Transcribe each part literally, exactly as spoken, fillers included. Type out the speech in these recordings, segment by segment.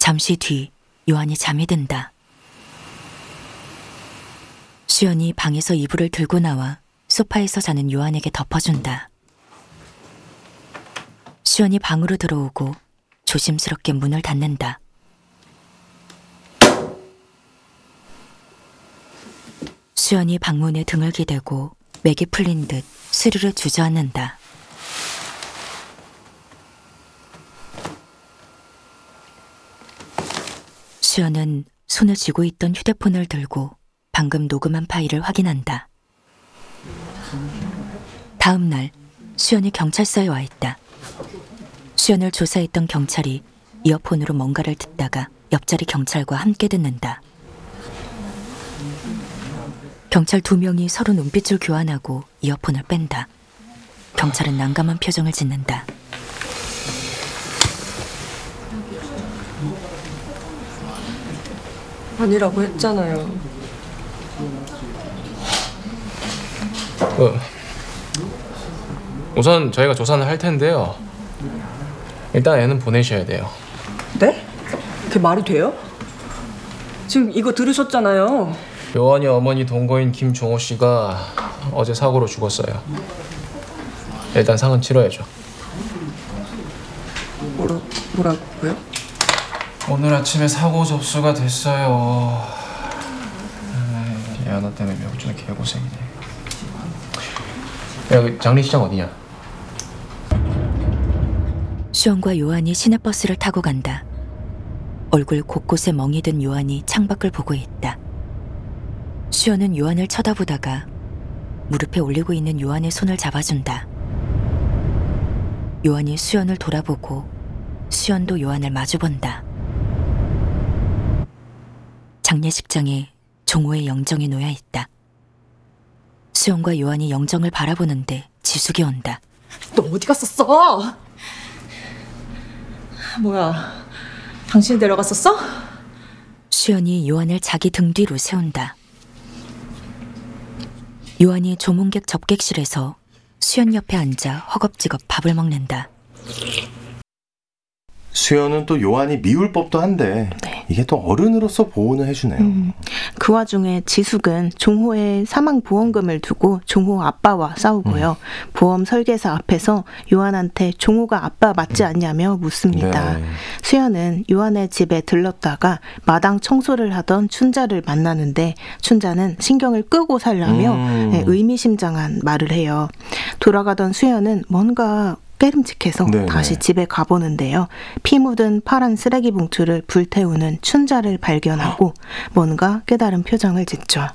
잠시 뒤 요한이 잠이 든다. 수연이 방에서 이불을 들고 나와 소파에서 자는 요한에게 덮어준다. 수연이 방으로 들어오고 조심스럽게 문을 닫는다. 수연이 방문에 등을 기대고 맥이 풀린 듯 스르르 주저앉는다. 수연은 손에 쥐고 있던 휴대폰을 들고 방금 녹음한 파일을 확인한다. 다음 날 수연이 경찰서에 와 있다. 수연을 조사했던 경찰이 이어폰으로 뭔가를 듣다가 옆자리 경찰과 함께 듣는다. 경찰 두 명이 서로 눈빛을 교환하고 이어폰을 뺀다. 경찰은 난감한 표정을 짓는다. 아니라고 했잖아요. 그, 우선 저희가 조사는 할 텐데요. 일단 애는 보내셔야 돼요. 네? 그게 말이 돼요? 지금 이거 들으셨잖아요. 요한이 어머니 동거인 김종호 씨가 어제 사고로 죽었어요. 일단 상은 치러야죠. 뭐라, 뭐라고요? 오늘 아침에 사고 접수가 됐어요. 얘 하나 때문에 명준이 개고생이네. 야, 그 장례식장 어디냐? 수연과 요한이 시내버스를 타고 간다. 얼굴 곳곳에 멍이 든 요한이 창밖을 보고 있다. 수연은 요한을 쳐다보다가 무릎에 올리고 있는 요한의 손을 잡아준다. 요한이 수연을 돌아보고 수연도 요한을 마주본다. 장례식장에 종호의 영정이 놓여있다. 수연과 요한이 영정을 바라보는데 지숙이 온다. 너 어디 갔었어? 뭐야, 당신이 데려갔었어? 수연이 요한을 자기 등 뒤로 세운다. 요한이 조문객 접객실에서 수연 옆에 앉아 허겁지겁 밥을 먹는다. 수연은 또 요한이 미울 법도 한데 네. 이게 또 어른으로서 보호는 해주네요. 음, 그 와중에 지숙은 종호의 사망 보험금을 두고 종호 아빠와 싸우고요. 음. 보험 설계사 앞에서 요한한테 종호가 아빠 맞지 않냐며 묻습니다. 네. 수연은 요한의 집에 들렀다가 마당 청소를 하던 춘자를 만나는데 춘자는 신경을 끄고 살라며 음. 네, 의미심장한 말을 해요. 돌아가던 수연은 뭔가 깨름직해서 네네. 다시 집에 가보는데요. 피 묻은 파란 쓰레기 봉투를 불태우는 춘자를 발견하고 뭔가 깨달은 표정을 짓죠.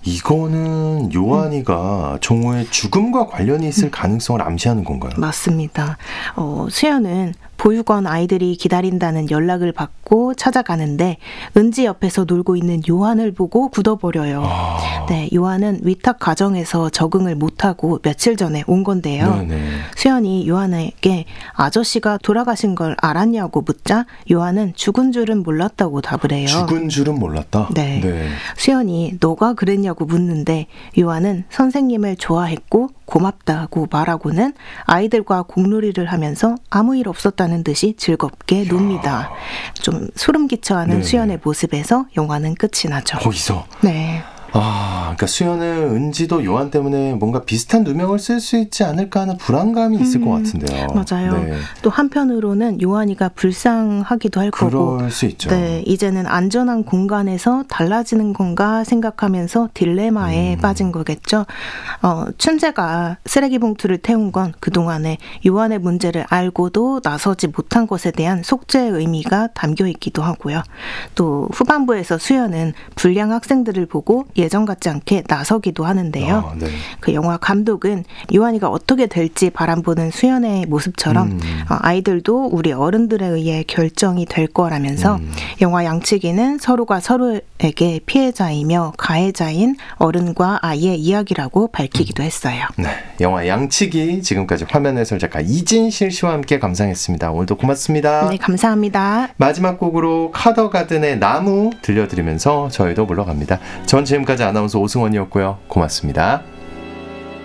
이거는 요한이가 음. 종호의 죽음과 관련이 있을 음. 가능성을 암시하는 건가요? 맞습니다. 어, 수연은 보육원 아이들이 기다린다는 연락을 받고 찾아가는데 은지 옆에서 놀고 있는 요한을 보고 굳어버려요. 아... 네, 요한은 위탁 가정에서 적응을 못하고 며칠 전에 온 건데요. 네네. 수연이 요한에게 아저씨가 돌아가신 걸 알았냐고 묻자 요한은 죽은 줄은 몰랐다고 답을 해요. 죽은 줄은 몰랐다? 네. 네. 수연이 너가 그랬냐고 묻는데 요한은 선생님을 좋아했고 고맙다고 말하고는 아이들과 공놀이를 하면서 아무 일 없었다는 듯이 즐겁게 놉니다. 좀 소름 끼쳐하는 네. 수연의 모습에서 영화는 끝이 나죠. 거기서? 네. 아, 그러니까 수연은 은지도 요한 때문에 뭔가 비슷한 누명을 쓸 수 있지 않을까 하는 불안감이 있을 음, 것 같은데요. 맞아요. 네. 또 한편으로는 요한이가 불쌍하기도 할 그럴 거고. 그럴 수 있죠. 네, 이제는 안전한 공간에서 달라지는 건가 생각하면서 딜레마에 음. 빠진 거겠죠. 어, 춘재가 쓰레기 봉투를 태운 건 그동안에 요한의 문제를 알고도 나서지 못한 것에 대한 속죄의 의미가 담겨 있기도 하고요. 또 후반부에서 수연은 불량 학생들을 보고 예전 같지 않게 나서기도 하는데요. 아, 네. 그 영화 감독은 요한이가 어떻게 될지 바라보는 수연의 모습처럼 음. 어, 아이들도 우리 어른들에 의해 결정이 될 거라면서 음. 영화 양치기는 서로가 서로에게 피해자이며 가해자인 어른과 아이의 이야기라고 밝히기도 했어요. 네, 영화 양치기 지금까지 화면 해설 작가 이진실 씨와 함께 감상했습니다. 오늘도 고맙습니다. 네, 감사합니다. 마지막 곡으로 카더가든의 나무 들려드리면서 저희도 물러갑니다. 전 지금까지 아나운서 오승원이었고요. 고맙습니다.